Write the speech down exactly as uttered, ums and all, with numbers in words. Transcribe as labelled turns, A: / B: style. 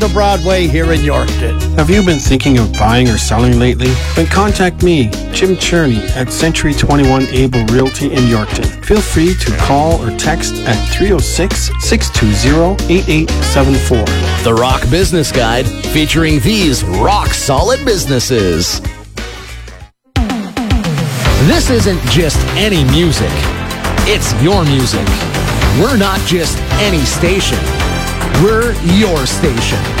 A: to Broadway here in Yorkton.
B: Have you been thinking of buying or selling lately? Then contact me, Jim Cherney, at Century twenty-one Able Realty in Yorkton. Feel free to call or text at three oh six, six two zero, eight eight seven four.
C: The Rock Business Guide, featuring these rock-solid businesses. This isn't just any music. It's your music. We're not just any station. We're your station.